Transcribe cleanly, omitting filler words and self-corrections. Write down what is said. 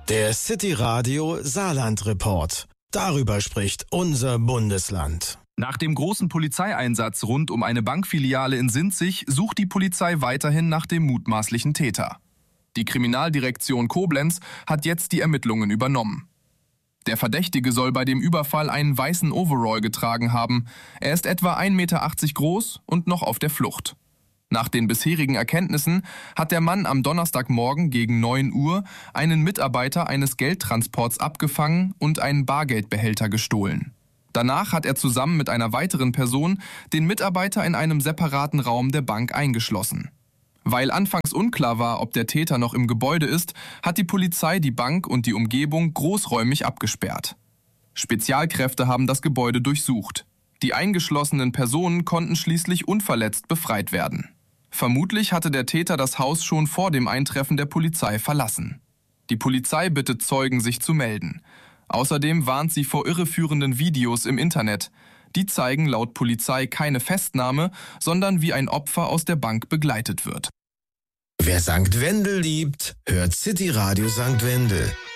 Der City Radio Saarland Report. Darüber spricht unser Bundesland. Nach dem großen Polizeieinsatz rund um eine Bankfiliale in Sinzig sucht die Polizei weiterhin nach dem mutmaßlichen Täter. Die Kriminaldirektion Koblenz hat jetzt die Ermittlungen übernommen. Der Verdächtige soll bei dem Überfall einen weißen Overall getragen haben. Er ist etwa 1,80 Meter groß und noch auf der Flucht. Nach den bisherigen Erkenntnissen hat der Mann am Donnerstagmorgen gegen 9 Uhr einen Mitarbeiter eines Geldtransports abgefangen und einen Bargeldbehälter gestohlen. Danach hat er zusammen mit einer weiteren Person den Mitarbeiter in einem separaten Raum der Bank eingeschlossen. Weil anfangs unklar war, ob der Täter noch im Gebäude ist, hat die Polizei die Bank und die Umgebung großräumig abgesperrt. Spezialkräfte haben das Gebäude durchsucht. Die eingeschlossenen Personen konnten schließlich unverletzt befreit werden. Vermutlich hatte der Täter das Haus schon vor dem Eintreffen der Polizei verlassen. Die Polizei bittet Zeugen, sich zu melden. Außerdem warnt sie vor irreführenden Videos im Internet. Die zeigen laut Polizei keine Festnahme, sondern wie ein Opfer aus der Bank begleitet wird. Wer St. Wendel liebt, hört City Radio St. Wendel.